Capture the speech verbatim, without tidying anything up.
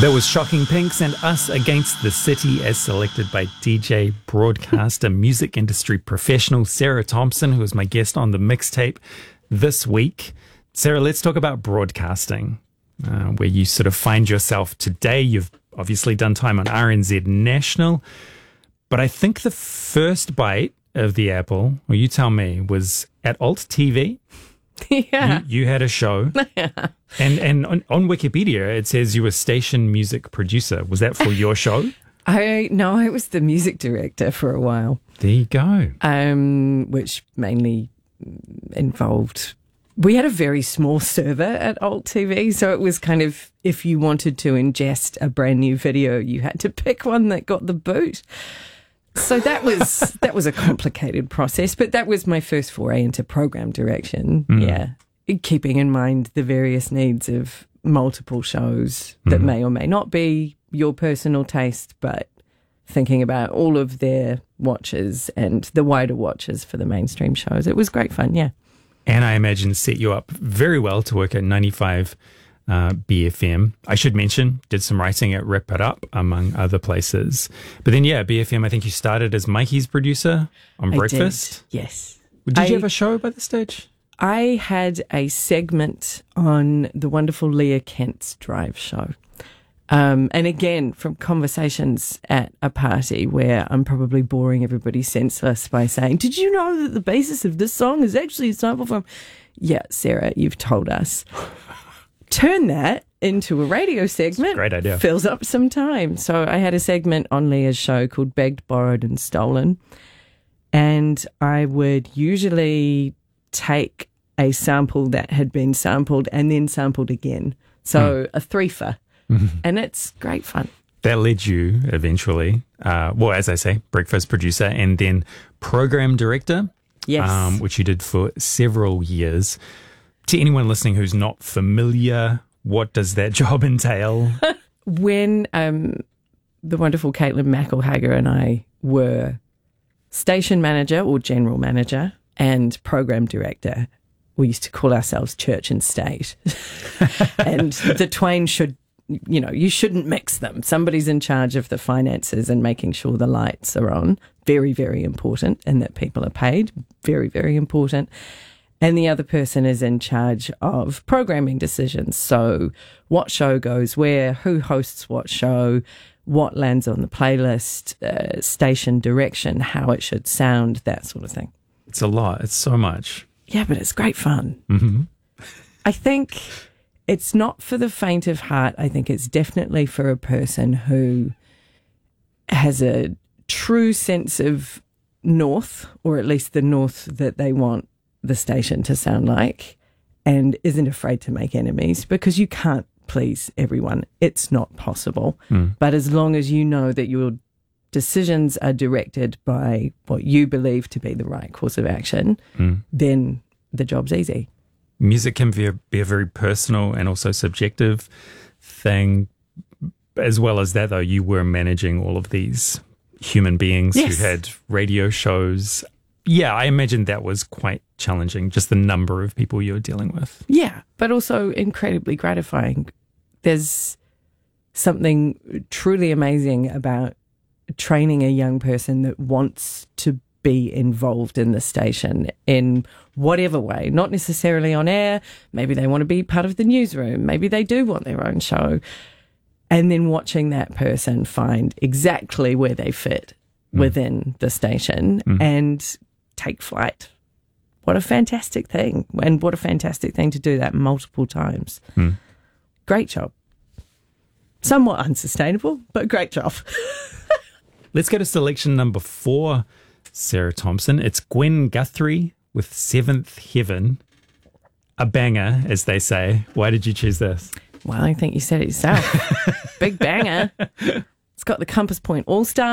That was Shocking Pinks and Us Against the City, as selected by D J, broadcaster, music industry professional Sarah Thompson, who was my guest on the mixtape this week. Sarah, let's talk about broadcasting, uh, where you sort of find yourself today. You've obviously done time on R N Z National, but I think the first bite of the apple, or you tell me, was at Alt T V. Yeah. You, you had a show. Yeah. And and on, on Wikipedia, it says you were station music producer. Was that for your show? I no, I was the music director for a while. There you go. Um, which mainly involved, we had a very small server at Alt T V, so it was kind of, if you wanted to ingest a brand new video, you had to pick one that got the boot. So that was that was a complicated process, but that was my first foray into program direction. Mm. Yeah, keeping in mind the various needs of multiple shows that mm. may or may not be your personal taste, but thinking about all of their watches and the wider watches for the mainstream shows. It was great fun, yeah. And I imagine set you up very well to work at ninety-five Uh, B F M. I should mention, did some writing at Rip It Up, among other places. But then, yeah, B F M, I think you started as Mikey's producer on I Breakfast. Did, yes. Did I, you have a show by this stage? I had a segment on the wonderful Leah Kent's Drive show. Um, and again, from conversations at a party where I'm probably boring everybody senseless by saying, did you know that the basis of this song is actually a sample from... Yeah, Sarah, you've told us. Turn that into a radio segment. Great idea. Fills up some time. So I had a segment on Leah's show called Begged, Borrowed and Stolen. And I would usually take a sample that had been sampled and then sampled again. So mm. a threefer. Mm-hmm. And it's great fun. That led you eventually, uh, well, as I say, breakfast producer and then program director. Yes. Um, which you did for several years. To anyone listening who's not familiar, what does that job entail? When um, the wonderful Caitlin McElhager and I were station manager or general manager and program director, we used to call ourselves church and state. And the twain should, you know, you shouldn't mix them. Somebody's in charge of the finances and making sure the lights are on. Very, very important. And that people are paid. Very, very important. And the other person is in charge of programming decisions. So what show goes where, who hosts what show, what lands on the playlist, uh, station direction, how it should sound, that sort of thing. It's a lot. It's so much. Yeah, but it's great fun. Mm-hmm. I think it's not for the faint of heart. I think it's definitely for a person who has a true sense of north, or at least the north that they want the station to sound like, and isn't afraid to make enemies, because you can't please everyone. It's not possible. Mm. But as long as you know that your decisions are directed by what you believe to be the right course of action, mm. then the job's easy. Music can be a, be a very personal and also subjective thing. As well as that, though, you were managing all of these human beings yes. who had radio shows. Yeah, I imagine that was quite challenging, just the number of people you were dealing with. Yeah, but also incredibly gratifying. There's something truly amazing about training a young person that wants to be involved in the station in whatever way, not necessarily on air. Maybe they want to be part of the newsroom. Maybe they do want their own show. And then watching that person find exactly where they fit mm. within the station mm. and take flight. What a fantastic thing. And what a fantastic thing to do that multiple times. Mm. Great job. Somewhat unsustainable, but great job. Let's go to selection number four, Sarah Thompson. It's Gwen Guthrie with Seventh Heaven. A banger, as they say. Why did you choose this? Well, I think you said it yourself. Big banger. It's got the Compass Point All-Star.